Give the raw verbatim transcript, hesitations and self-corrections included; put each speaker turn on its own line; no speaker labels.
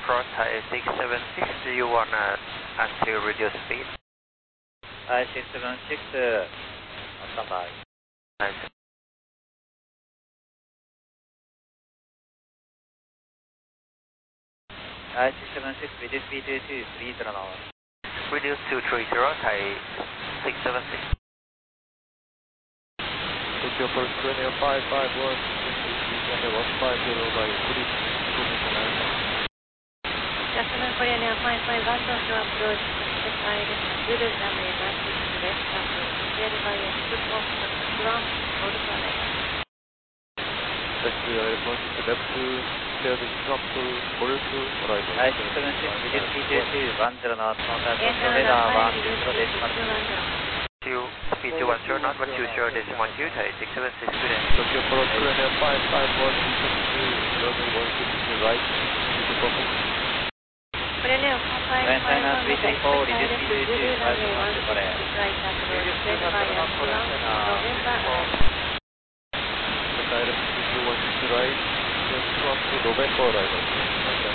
cross high six seven six, do you want to until reduce speed?
Hi six seven six, uh, stand by.
Nice.
Hi six seven six, reduce speed to three zero now.
Reduce two three zero, high six seven six.
Tokyo Pulse Premier five five one, one five zero by Chris, information nine.
Customer Korea Air five five one to approach S I L Zulu runway one six left approach, cleared by a strip of ground for the flight.
Left air one six left, cleared strap, Golf, arrival.
Hi six seven six, reduce speed to one zero knots, contact Tokyo radar one zero decimal
two. Speed two one zero, not one two zero decimal one two, high six seven six, good.
Tokyo Pulse Premier five five one, runway one six right, super perfect.
Korean Air five five one
three three four, reduce speed to
Zulu
five
runway one
one
six
Korea.
right approach, cleared by a ground November arrival.
Direct to one six right, strap, November arrival.